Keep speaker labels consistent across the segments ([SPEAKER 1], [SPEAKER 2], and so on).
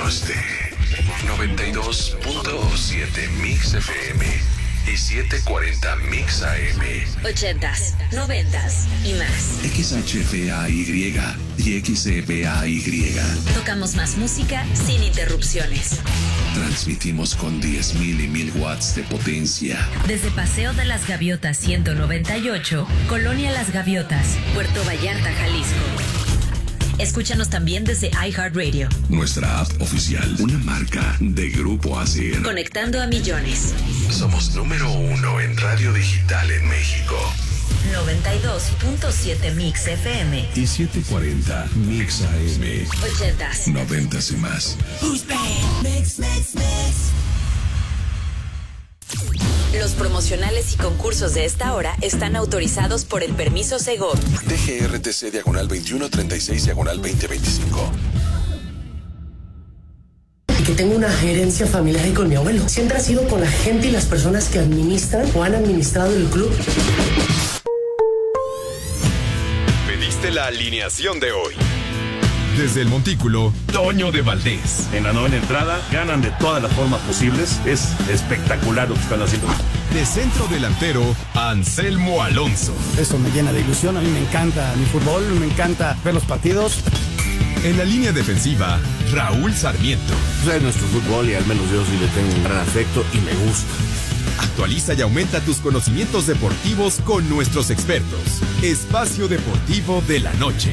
[SPEAKER 1] Escuchamos de 92.7 Mix FM y 740 Mix AM.
[SPEAKER 2] 80s, 90s y más.
[SPEAKER 1] XHFAY y XEPAY.
[SPEAKER 2] Tocamos más música sin interrupciones.
[SPEAKER 1] Transmitimos con 10.000 y 1,000 watts de potencia.
[SPEAKER 2] Desde Paseo de las Gaviotas 198, Colonia Las Gaviotas, Puerto Vallarta, Jalisco. Escúchanos también desde iHeartRadio.
[SPEAKER 1] Nuestra app oficial, una marca de Grupo ASIR.
[SPEAKER 2] Conectando a millones.
[SPEAKER 1] Somos número 1 en radio digital en México.
[SPEAKER 2] 92.7 Mix FM
[SPEAKER 1] y 740 Mix AM.
[SPEAKER 2] 80s,
[SPEAKER 1] 90s y más.
[SPEAKER 3] Mix.
[SPEAKER 2] Los promocionales y concursos de esta hora están autorizados por el permiso Segov.
[SPEAKER 1] DGRTC /2136/2025.
[SPEAKER 3] Que tengo una herencia familiar ahí con mi abuelo. Siempre ha sido con la gente y las personas que administran o han administrado el club.
[SPEAKER 4] Pediste la alineación de hoy.
[SPEAKER 5] Desde el Montículo, Toño de Valdés.
[SPEAKER 6] En la novena entrada, ganan de todas las formas posibles. Es espectacular lo que están haciendo.
[SPEAKER 5] De centro delantero, Anselmo Alonso.
[SPEAKER 7] Eso me llena de ilusión. A mí me encanta mi fútbol, me encanta ver los partidos.
[SPEAKER 5] En la línea defensiva, Raúl Sarmiento.
[SPEAKER 6] Es nuestro fútbol y al menos yo sí le tengo un gran afecto y me gusta.
[SPEAKER 5] Actualiza y aumenta tus conocimientos deportivos con nuestros expertos. Espacio Deportivo de la Noche.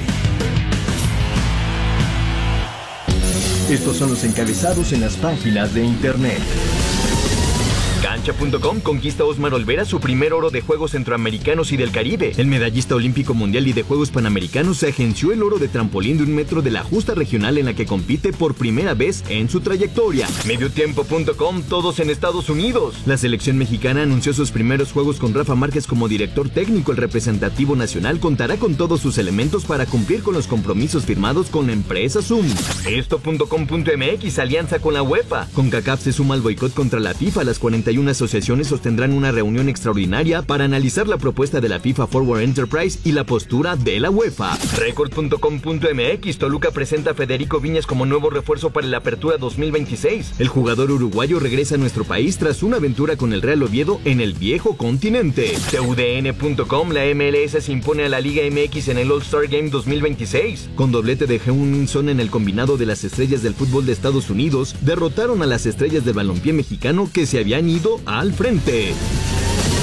[SPEAKER 8] Estos son los encabezados en las páginas de internet.
[SPEAKER 9] Cancha.com conquista Osmar Olvera su primer oro de Juegos Centroamericanos y del Caribe. El medallista olímpico mundial y de Juegos Panamericanos se agenció el oro de trampolín de 1 metro de la justa regional en la que compite por primera vez en su trayectoria. Mediotiempo.com, todos en Estados Unidos. La selección mexicana anunció sus primeros juegos con Rafa Márquez como director técnico. El representativo nacional contará con todos sus elementos para cumplir con los compromisos firmados con la empresa Zoom. Esto.com.mx, alianza con la UEFA. CONCACAF se suma al boicot contra la FIFA. Las 41 asociaciones sostendrán una reunión extraordinaria para analizar la propuesta de la FIFA Forward Enterprise y la postura de la UEFA. Record.com.mx, Toluca presenta a Federico Viñas como nuevo refuerzo para la Apertura 2026. El jugador uruguayo regresa a nuestro país tras una aventura con el Real Oviedo en el viejo continente. TUDN.com, la MLS se impone a la Liga MX en el All-Star Game 2026. Con doblete de Heung-min Son en el combinado de las estrellas del fútbol de Estados Unidos, derrotaron a las estrellas del balompié mexicano que se habían ido al frente.